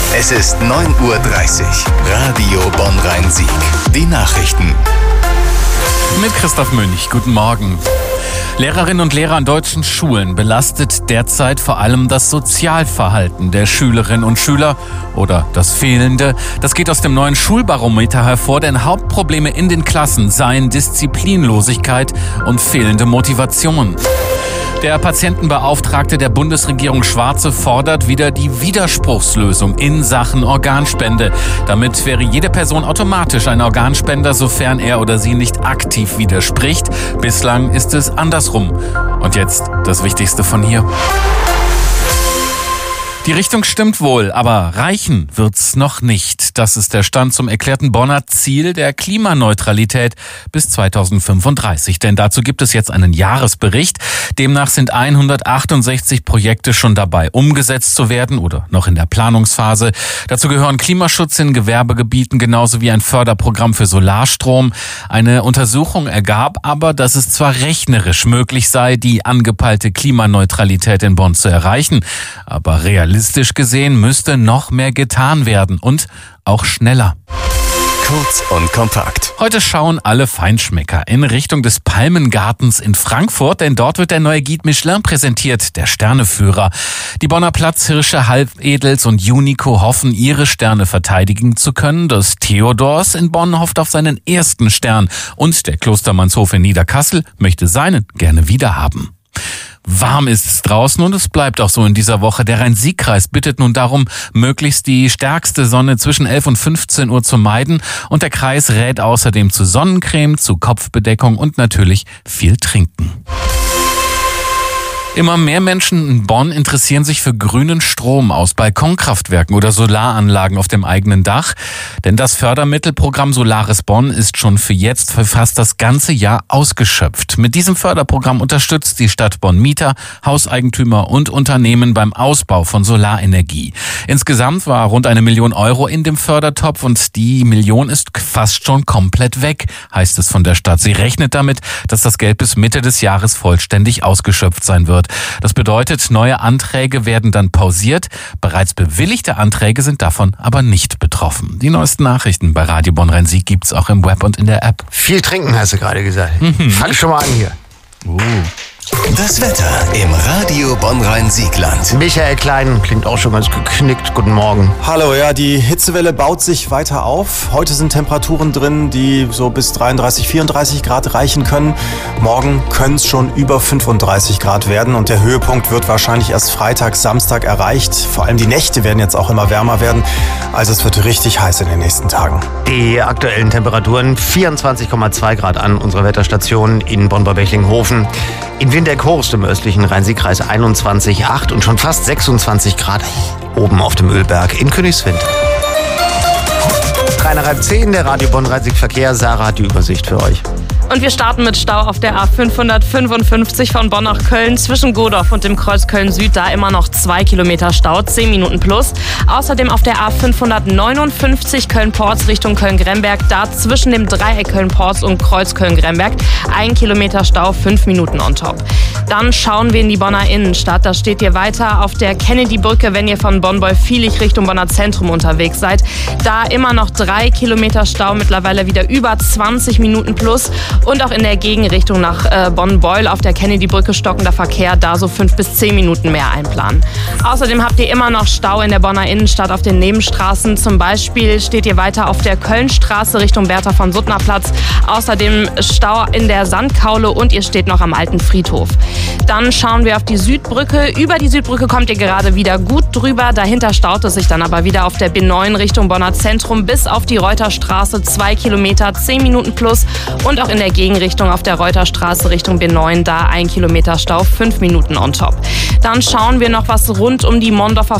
Es ist 9:30 Uhr. Radio Bonn-Rhein-Sieg. Die Nachrichten. Mit Christoph Münch. Guten Morgen. Lehrerinnen und Lehrer an deutschen Schulen belastet derzeit vor allem das Sozialverhalten der Schülerinnen und Schüler oder das Fehlende. Das geht aus dem neuen Schulbarometer hervor, denn Hauptprobleme in den Klassen seien Disziplinlosigkeit und fehlende Motivation. Der Patientenbeauftragte der Bundesregierung Schwarze fordert wieder die Widerspruchslösung in Sachen Organspende. Damit wäre jede Person automatisch ein Organspender, sofern er oder sie nicht aktiv widerspricht. Bislang ist es andersrum. Und jetzt das Wichtigste von hier. Die Richtung stimmt wohl, aber reichen wird's noch nicht. Das ist der Stand zum erklärten Bonner Ziel der Klimaneutralität bis 2035. Denn dazu gibt es jetzt einen Jahresbericht. Demnach sind 168 Projekte schon dabei, umgesetzt zu werden oder noch in der Planungsphase. Dazu gehören Klimaschutz in Gewerbegebieten genauso wie ein Förderprogramm für Solarstrom. Eine Untersuchung ergab aber, dass es zwar rechnerisch möglich sei, die angepeilte Klimaneutralität in Bonn zu erreichen, aber realistisch gesehen müsste noch mehr getan werden und auch schneller. Kurz und kompakt. Heute schauen alle Feinschmecker in Richtung des Palmengartens in Frankfurt, denn dort wird der neue Guide Michelin präsentiert, der Sterneführer. Die Bonner Platzhirsche Halbedels und Unico hoffen, ihre Sterne verteidigen zu können. Das Theodors in Bonn hofft auf seinen ersten Stern und der Klostermannshof in Niederkassel möchte seinen gerne wiederhaben. Warm ist es draußen und es bleibt auch so in dieser Woche. Der Rhein-Sieg-Kreis bittet nun darum, möglichst die stärkste Sonne zwischen 11 und 15 Uhr zu meiden. Und der Kreis rät außerdem zu Sonnencreme, zu Kopfbedeckung und natürlich viel Trinken. Immer mehr Menschen in Bonn interessieren sich für grünen Strom aus Balkonkraftwerken oder Solaranlagen auf dem eigenen Dach. Denn das Fördermittelprogramm Solaris Bonn ist schon für fast das ganze Jahr ausgeschöpft. Mit diesem Förderprogramm unterstützt die Stadt Bonn Mieter, Hauseigentümer und Unternehmen beim Ausbau von Solarenergie. Insgesamt war rund 1 Million Euro in dem Fördertopf und die Million ist fast schon komplett weg, heißt es von der Stadt. Sie rechnet damit, dass das Geld bis Mitte des Jahres vollständig ausgeschöpft sein wird. Das bedeutet, neue Anträge werden dann pausiert. Bereits bewilligte Anträge sind davon aber nicht betroffen. Die neuesten Nachrichten bei Radio Bonn-Rhein-Sieg gibt's auch im Web und in der App. Viel trinken, hast du gerade gesagt. Fang schon mal an hier. Das Wetter im Radio Bonn-Rhein-Siegland. Michael Klein klingt auch schon ganz geknickt. Guten Morgen. Hallo, ja, die Hitzewelle baut sich weiter auf. Heute sind Temperaturen drin, die so bis 33, 34 Grad reichen können. Morgen können es schon über 35 Grad werden und der Höhepunkt wird wahrscheinlich erst Freitag, Samstag erreicht. Vor allem die Nächte werden jetzt auch immer wärmer werden. Also es wird richtig heiß in den nächsten Tagen. Die aktuellen Temperaturen 24,2 Grad an unserer Wetterstation in Bonn-Bechlinghofen. In Windeck-Horst im östlichen Rhein-Sieg-Kreis 21,8 und schon fast 26 Grad oben auf dem Ölberg in Königswind. 3:30, der Radio Bonn-Rhein-Sieg-Verkehr. Sarah hat die Übersicht für euch. Und wir starten mit Stau auf der A555 von Bonn nach Köln zwischen Godorf und dem Kreuz Köln-Süd. Da immer noch 2 Kilometer Stau, 10 Minuten plus. Außerdem auf der A559 Köln-Porz Richtung Köln-Gremberg. Da zwischen dem Dreieck Köln-Porz und Kreuz Köln-Gremberg 1 Kilometer Stau, 5 Minuten on top. Dann schauen wir in die Bonner Innenstadt. Da steht ihr weiter auf der Kennedy-Brücke, wenn ihr von Bonn-Beufilich Richtung Bonner Zentrum unterwegs seid. Da immer noch 3 Kilometer Stau, mittlerweile wieder über 20 Minuten plus. Und auch in der Gegenrichtung nach Bonn-Beul auf der Kennedy-Brücke stockender Verkehr, da so 5 bis 10 Minuten mehr einplanen. Außerdem habt ihr immer noch Stau in der Bonner Innenstadt auf den Nebenstraßen. Zum Beispiel steht ihr weiter auf der Kölnstraße Richtung Bertha von Suttner Platz. Außerdem Stau in der Sandkaule und ihr steht noch am alten Friedhof. Dann schauen wir auf die Südbrücke. Über die Südbrücke kommt ihr gerade wieder gut drüber. Dahinter staut es sich dann aber wieder auf der B9 Richtung Bonner Zentrum bis auf die Reuterstraße 2 Kilometer, 10 Minuten plus. Und auch in der Gegenrichtung auf der Reuterstraße Richtung B9, da 1 Kilometer Stau, 5 Minuten on top. Dann schauen wir noch, was rund um die Mondorfer